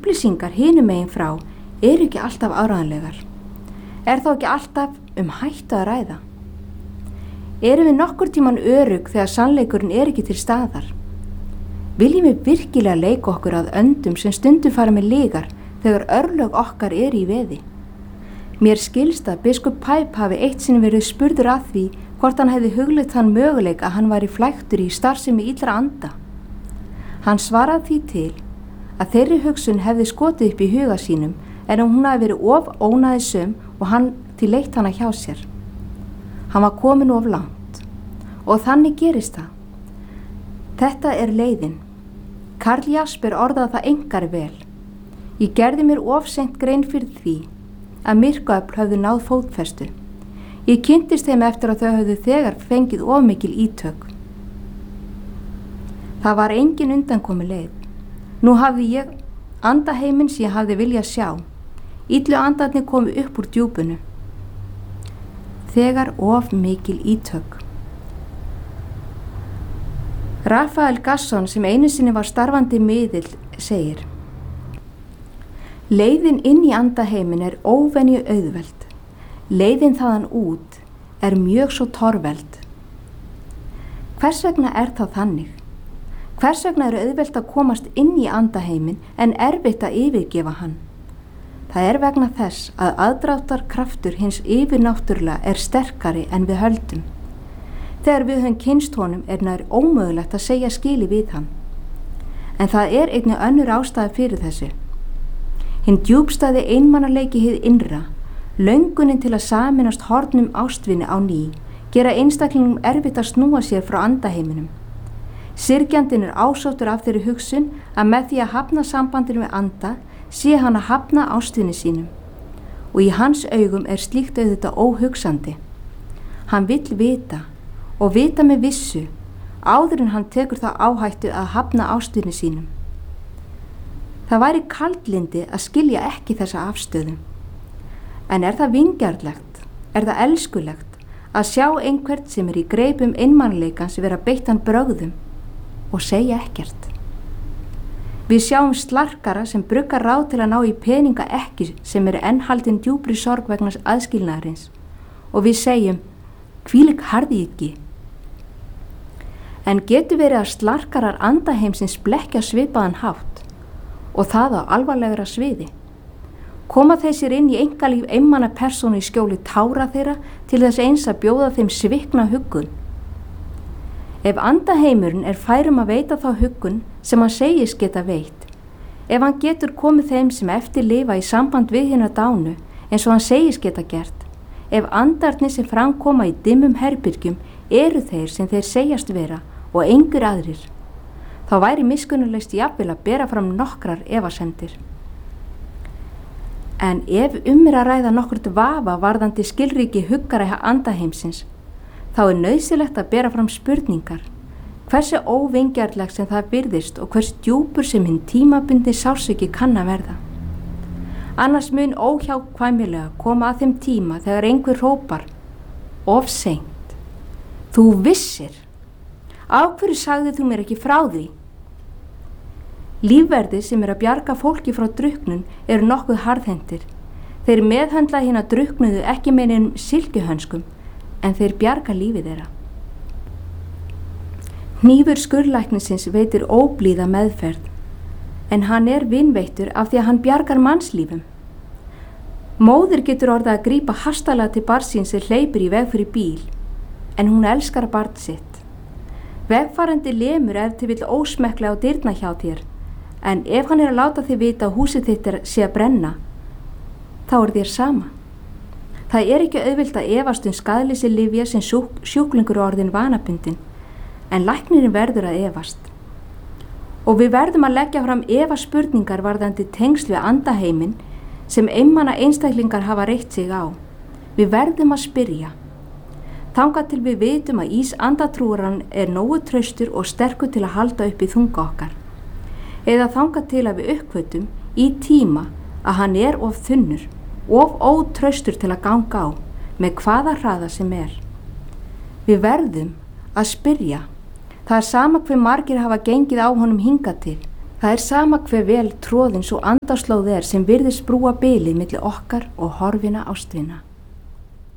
upplýsingar hinum megin frá eru ekki alltaf áreiðanlegar? Er þá ekki alltaf hættu að ræða? Erum við nokkur tíman örugg þegar sannleikurinn er ekki til staðar? Viljum við virkilega leika okkur að öndum sem stundum fara með lygar þegar örlög okkar í veði? Mér skilst að biskup Pipe hafi eitt sinn verið spurður að því hvort hann hefði hugleitt þann möguleik að hann væri flæktur í starfsemi illra anda. Hann svaraði því til að þeirri hugsun hefði skotið upp í huga sínum en hún hafi verið of ónæðisöm og hann til leitt hana hjá sér. Hann var komin of langt og þannig gerist það. Þetta leiðin. Karl Jasper orðaði það einkar vel. Ég gerði mér of seint grein fyrir því að myrkvaöfl höfðu náð fótfestu. Ég kynntist þeim eftir að þau höfðu þegar fengið of mikil ítök. Það var engin undankomi leið. Nú hafði ég andaheiminn sem ég hafði viljað sjá. Illu andarnir komu upp úr djúpunu. Þegar of mikil ítök. Rafael Gasson sem einu sinni var starfandi miðill segir: Leiðin inn í andaheiminn óvenju auðveld. Leiðin þaðan út mjög svo torveld. Hvers vegna það þannig? Hvers vegna auðvelt að komast inn í andaheiminn en erfitt að yfirgefa hann? Það vegna þess að aðdráttarkraftur hins yfirnáttúrulega sterkari en við höldum. Þegar við höfum kynnst honum nær ómögulegt að segja skili við hann. En það einnig önnur ástæða fyrir þessu. Hinn djúpstæði einmannaleiki hið innra, löngunin til að sameinast hornum ástvini á ný, gera einstaklingum erfitt að snúa sér frá andaheiminum. Syrgjandinn ásóttur af þeirri hugsun að með því að hafna sambandinu við anda sé hann að hafna ástvini sínum. Og í hans augum slíkt auðvitað óhugsandi. Hann vill vita og vita með vissu áður en hann tekur þá áhættu að hafna ástvini sínum. Það væri kaldlyndi að skilja ekki þessa afstöðu. En það vingjarnlegt, það elskulegt að sjá einhvern sem í greipum einmannleikans vera beittan brögðum og segja ekkert. Við sjáum slarkara sem bruggar ráð til að ná í peninga ekki sem enn haldin djúpri sorg vegna aðskilnaðarins og við segjum, hvílík harðýðgi. En getur verið að slarkarar andaheimsins blekkja svipaðan hátt og það á alvarlegra sviði? Koma þeir sér inn í einkalíf einmanna persónu í skjóli tára þeirra til þess eins að bjóða þeim svikna huggun? Ef andaheimurinn færum að veita þá huggun sem hann segist geta veitt, ef hann getur komið þeim sem eftir lifa í samband við hina dánu eins og hann segist geta gert, ef andarnir sem framkoma í dimmum herbyrgjum þeir sem þeir segjast vera og engur aðrir, þá væri miskunnarlegst jafnvel að bera fram nokkrar efasemdir. En ef að ræða nokkurt vafa varðandi skilríki huggara andaheimsins, þá nauðsynlegt að bera fram spurningar. Hversu óvingjarnlegt sem það virðist og hvers djúpur sem hinn tímabundni sársauki kann að verða. Annars mun óhjákvæmilega koma að þeim tíma þegar einhver hrópar: Of seint. Þú vissir. Af hverju sagðir þú mér ekki frá því? Lífverðir sem að bjarga fólki frá drukknun nokkuð harðhentir. Þeir meðhöndla hina drukknuðu ekki með neinum silkihönskum, en þeir bjarga lífi þeirra. Hnífur skurðlæknisins veitir óblíða meðferð, en hann vinveittur af því að hann bjargar mannslífum. Móðir getur orðið að grípa hastalega til barns síns sem hleypur í veg fyrir bíl, en hún elskar barn sitt. Vegfarandi lemur til vill ósmekklega á dyrna hjá þér, en ef hann að láta þig vita að húsið þitt sé að brenna, þá þér sama. Það ekki auðvelt að efast skaðleysi lyfja sem sjúklingur orðin vanabundinn, en læknirinn verður að efast. Og við verðum að leggja fram efaspurningar varðandi tengsl við andaheiminn sem einmana einstaklingar hafa reitt sig á. Við verðum að spyrja. Þangað til við vitum að andatrúaran nógu traustur og sterkur til að halda upp í þunga okkar. Eða þangað til að við uppgötum í tíma að hann of þunnur, of ótraustur til að ganga á, með hvaða hraða sem Við verðum að spyrja. Það sama hve margir hafa gengið á honum hingað til, Það er sama hver vel tróðin svo andarslóð er sem virðist brúa bilið milli okkar og horfinna ástvina.